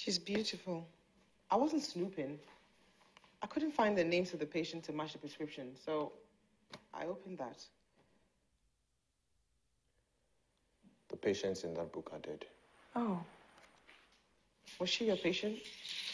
She's beautiful. I wasn't snooping. I couldn't find the names of the patient to match the prescription, so I opened that. The patients in that book are dead. Oh. Was she your patient?